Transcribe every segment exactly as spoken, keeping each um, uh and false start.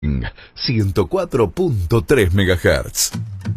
ciento cuatro punto tres megahertz.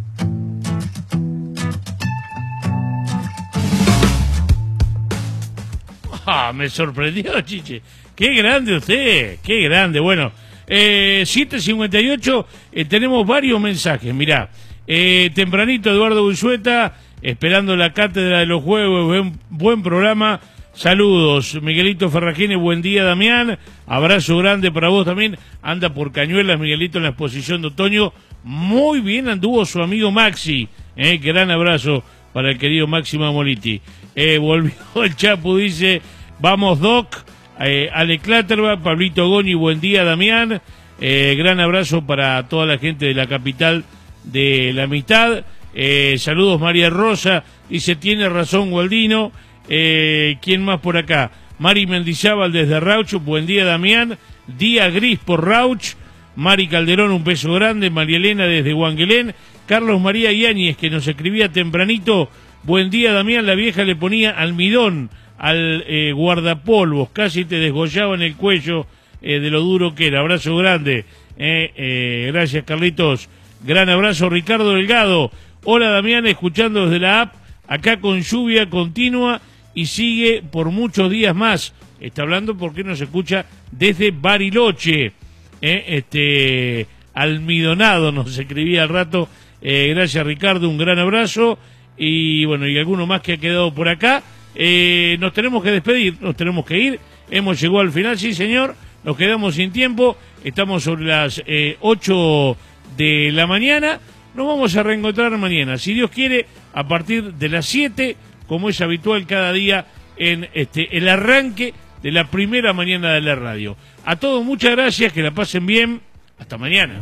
Ah, me sorprendió, Chiche. Qué grande usted, qué grande. Bueno, eh, siete cincuenta y ocho, eh, tenemos varios mensajes. Mirá, eh, tempranito Eduardo Bullueta, esperando la cátedra de los juegos, buen, buen programa. Saludos, Miguelito Ferragine, buen día, Damián. Abrazo grande para vos también. Anda por Cañuelas, Miguelito, en la exposición de otoño. Muy bien anduvo su amigo Maxi. Eh, gran abrazo para el querido Maxi Mamoliti. Eh, volvió el Chapu, dice, vamos Doc. Eh, Ale Clatterba, Pablito Goñi, buen día, Damián. Eh, gran abrazo para toda la gente de la capital de la amistad. Eh, saludos, María Rosa, dice, tiene razón Gualdino. Eh, ¿Quién más por acá? Mari Mendizábal desde Rauch, buen día, Damián. Día gris por Rauch. Mari Calderón, un beso grande. María Elena desde Huanguelén. Carlos María Yáñez, que nos escribía tempranito, buen día, Damián. La vieja le ponía almidón al eh, guardapolvos, casi te desgollaba en el cuello eh, de lo duro que era. Abrazo grande. Eh, eh, gracias, Carlitos. Gran abrazo, Ricardo Delgado. Hola, Damián, escuchando desde la app, acá con lluvia continua y sigue por muchos días más. Está hablando porque nos escucha desde Bariloche. Eh, este almidonado nos escribía al rato. Eh, gracias, Ricardo, un gran abrazo. Y bueno, y alguno más que ha quedado por acá. Eh, nos tenemos que despedir, nos tenemos que ir. Hemos llegado al final, sí, señor. Nos quedamos sin tiempo. Estamos sobre las eh, ocho de la mañana. Nos vamos a reencontrar mañana, si Dios quiere, a partir de las siete, como es habitual cada día en este el arranque de la primera mañana de la radio. A todos muchas gracias, que la pasen bien. Hasta mañana.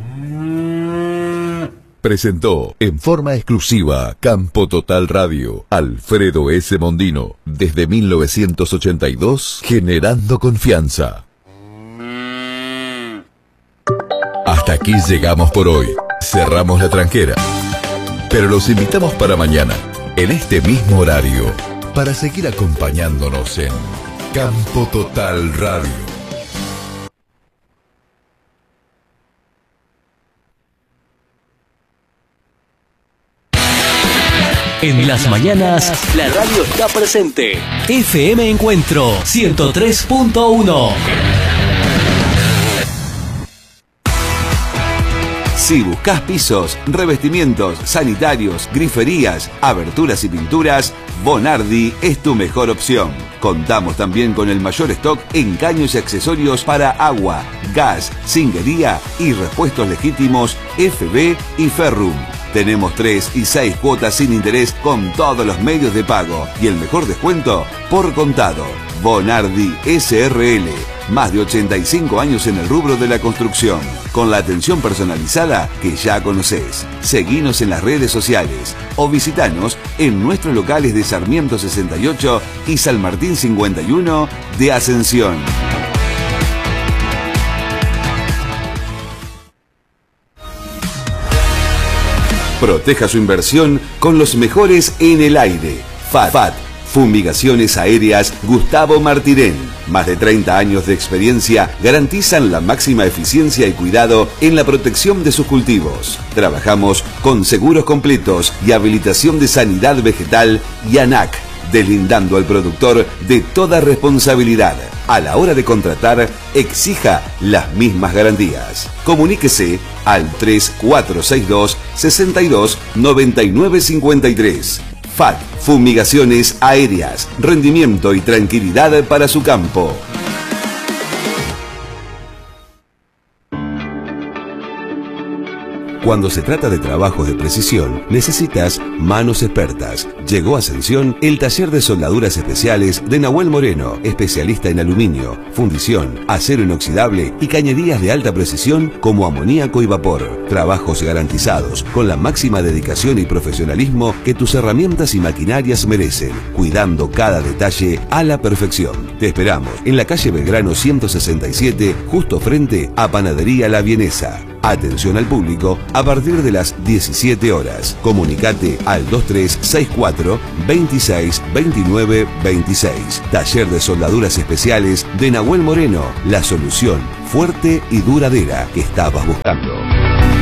Presentó en forma exclusiva Campo Total Radio, Alfredo S. Mondino, desde mil novecientos ochenta y dos, generando confianza. Hasta aquí llegamos por hoy. Cerramos la tranquera. Pero los invitamos para mañana, en este mismo horario, para seguir acompañándonos en Campo Total Radio. En las mañanas, la radio está presente. F M Encuentro ciento tres punto uno. Si buscas pisos, revestimientos, sanitarios, griferías, aberturas y pinturas, Bonardi es tu mejor opción. Contamos también con el mayor stock en caños y accesorios para agua, gas, cinguería y repuestos legítimos F B y Ferrum. Tenemos tres y seis cuotas sin interés con todos los medios de pago y el mejor descuento por contado. Bonardi S R L, más de ochenta y cinco años en el rubro de la construcción, con la atención personalizada que ya conocés. Seguinos en las redes sociales o visitanos en nuestros locales de Sarmiento sesenta y ocho y San Martín cincuenta y uno de Ascensión. Proteja su inversión con los mejores en el aire. F A T, F A T, Fumigaciones Aéreas Gustavo Martirén. Más de treinta años de experiencia garantizan la máxima eficiencia y cuidado en la protección de sus cultivos. Trabajamos con seguros completos y habilitación de sanidad vegetal y ANAC, deslindando al productor de toda responsabilidad. A la hora de contratar, exija las mismas garantías. Comuníquese al tres cuatro seis dos, seis dos, nueve nueve cinco tres. F A T, Fumigaciones Aéreas, rendimiento y tranquilidad para su campo. Cuando se trata de trabajos de precisión, necesitas manos expertas. Llegó a Ascensión el taller de soldaduras especiales de Nahuel Moreno, especialista en aluminio, fundición, acero inoxidable y cañerías de alta precisión como amoníaco y vapor. Trabajos garantizados, con la máxima dedicación y profesionalismo que tus herramientas y maquinarias merecen, cuidando cada detalle a la perfección. Te esperamos en la calle Belgrano ciento sesenta y siete, justo frente a Panadería La Vienesa. Atención al público a partir de las diecisiete horas. Comunicate al dos tres seis cuatro, veintiséis, veintinueve, veintiséis. Taller de soldaduras especiales de Nahuel Moreno. La solución fuerte y duradera que estabas buscando.